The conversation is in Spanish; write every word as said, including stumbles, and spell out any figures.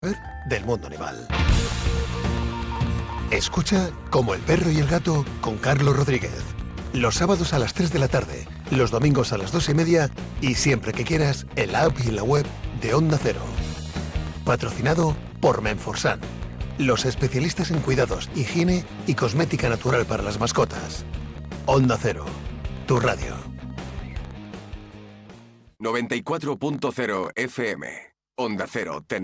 del mundo animal. Escucha Como el perro y el gato con Carlos Rodríguez. Los sábados a las tres de la tarde, los domingos a las dos y media y siempre que quieras en la app y en la web de Onda Cero. Patrocinado por Menforsan, los especialistas en cuidados, higiene y cosmética natural para las mascotas. Onda Cero, tu radio. noventa y cuatro punto cero F M. Onda Cero.